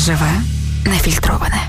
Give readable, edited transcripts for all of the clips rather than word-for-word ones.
Живе нефільтроване.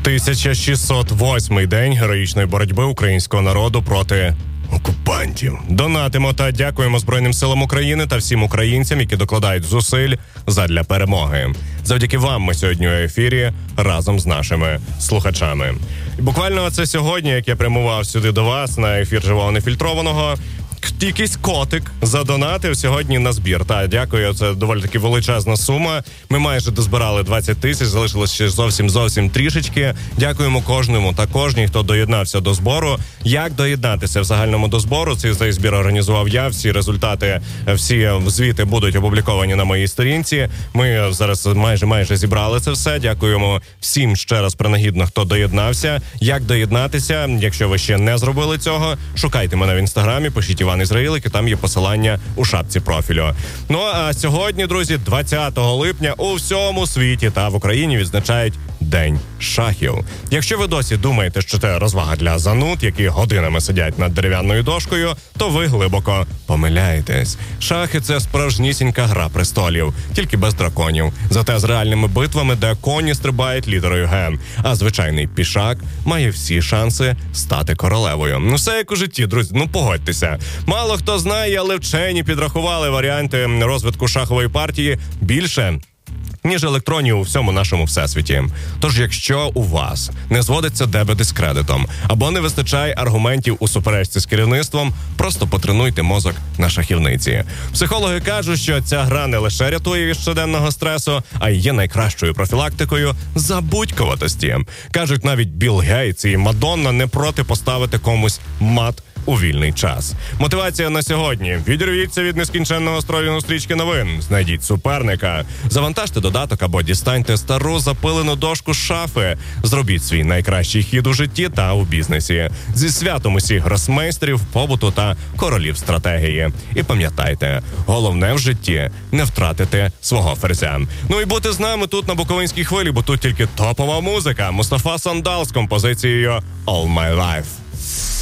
1608-й день героїчної боротьби українського народу проти окупантів. Донатимо та дякуємо Збройним силам України та всім українцям, які докладають зусиль задля перемоги. Завдяки вам ми сьогодні у ефірі разом з нашими слухачами. І буквально це сьогодні, як я прямував сюди до вас на ефір Живого нефільтрованого, якийсь котик задонатив сьогодні на збір. Та, дякую, це доволі таки величезна сума. Ми майже дозбирали 20 тисяч, залишилось ще зовсім трішечки. Дякуємо кожному та кожній, хто доєднався до збору. Як доєднатися в загальному до збору? Цей збір організував я. Всі результати, всі звіти будуть опубліковані на моїй сторінці. Ми зараз майже зібрали це все. Дякуємо всім ще раз принагідно, хто доєднався. Як доєднатися? Якщо ви ще не зробили цього, шукайте мене в Інстаграмі, пишіть Іван Ізраїлик, і там є посилання у шапці профілю. Ну а сьогодні, друзі, 20 липня у всьому світі та в Україні відзначають День шахів. Якщо ви досі думаєте, що це розвага для зануд, які годинами сидять над дерев'яною дошкою, то ви глибоко помиляєтесь. Шахи – це справжнісінька гра престолів, тільки без драконів. Зате з реальними битвами, де коні стрибають літерою Г, а звичайний пішак має всі шанси стати королевою. Ну все як у житті, друзі, ну погодьтеся. Мало хто знає, але вчені підрахували варіанти розвитку шахової партії більше, ніж електронів у всьому нашому всесвіті. Тож, якщо у вас не зводиться дебети з кредитом, або не вистачає аргументів у суперечці з керівництвом, просто потренуйте мозок на шахівниці. Психологи кажуть, що ця гра не лише рятує від щоденного стресу, а й є найкращою профілактикою забудькуватості. Кажуть, навіть Білл Гейтс і Мадонна не проти поставити комусь мат у вільний час. Мотивація на сьогодні. Відірвіться від нескінченного строю стрічки новин. Знайдіть суперника. Завантажте додаток або дістаньте стару запилену дошку з шафи. Зробіть свій найкращий хід у житті та у бізнесі. Зі святом усіх гросмейстерів, побуту та королів стратегії. І пам'ятайте, головне в житті – не втратити свого ферзя. Ну і бути з нами тут на Буковинській хвилі, бо тут тільки топова музика. Мустафа Сандал з композицією «All My Life».